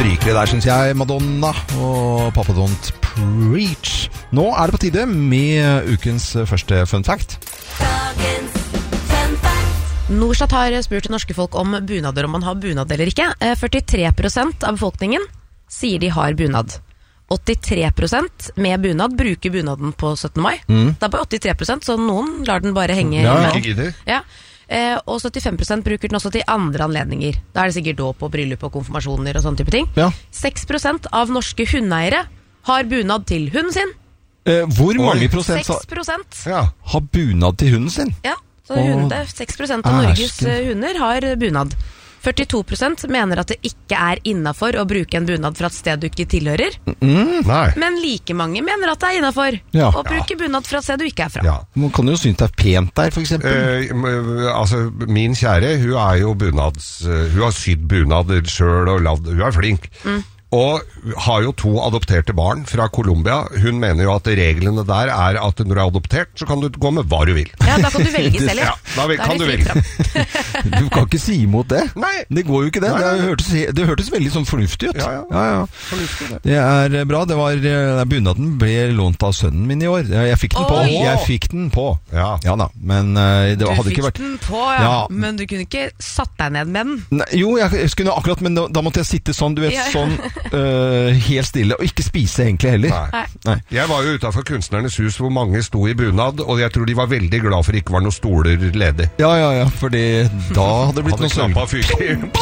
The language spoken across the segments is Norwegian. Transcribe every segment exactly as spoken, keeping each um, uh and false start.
Strykere der, synes jeg. Madonna og Papa Don't Preach. Nå er det på tide med ukens første fun fact. Dagens fun fact. Norstat har spurt norske folk om bunader, om man har bunad eller ikke. førtitre prosent av befolkningen sier de har bunad. åttitre prosent med bunad bruker bunaden på syttende mai. Mm. Det er bare åttitre prosent, så noen lar den bare henge. Ja, ja. Ikke gidder. Ja. Eh, og syttifem prosent bruker den også til andre anledninger. Da er det sikkert dåp og bryllup og konfirmasjoner og sånne type ting. Ja. seks prosent av norske hundeeiere har bunad til hunden sin. Eh, hvor mange Oi. prosent seks prosent. Ja. har bunad til hunden sin? Ja, så Åh, hunde, seks prosent av Norges æsken. eh, hunder har bunad. førtito prosent mener at det ikke er innenfor å bruke en bunad fra et sted du ikke tilhører. Nei. Men like mange mener at det er innenfor Ja. å bruke bunad fra et sted du ikke er fra. Ja. Man kan jo synes det er pent der, for eksempel. Eh, m- altså, min kjære, hun er jo bunads... eh, hun har sydd bunader selv og ladd. Hun er flink. Og har jo to adopterte barn fra Colombia. Hun mener jo at reglene der er at når du er adoptert, så kan du gå med hva du vil. Ja, da kan du velge selv. Ja, da vil- er kan det du fritt velge. fram. Du kan ikke si imot det. Nei. Det går jo ikke det. Nei, nei, Det nei. hørtes, det hørtes veldig sånn fornuftig ut. Ja, ja. ja, ja. Fornuftig, det. Det er bra. Det var, eh, bunaden ble lånt av sønnen min i år. Jeg fikk den på. Oi. Jeg fikk den på. Ja. Ja da, men eh, det Du hadde fikk ikke vært... den på, ja. Ja. Men du kunne ikke satt deg ned med den. Nei, jo, jeg, jeg skulle akkurat, men da, da måtte jeg sitte sånn, du vet, Ja, ja. sånn eh, helt stille, og ikke spise egentlig heller. Nei. Nei. Nei. Jeg var jo utenfor Kunstnernes hus hvor mange sto i bunad, og jeg tror de var veldig glad for det ikke var noen stoler ledig. Ja, ja, ja, fordi da hadde det blitt Hadde noe sølv. knappa fyker.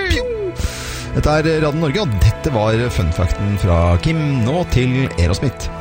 Dette er Radio Norge, og dette var fun facten fra Kim. Nå til Aerosmith.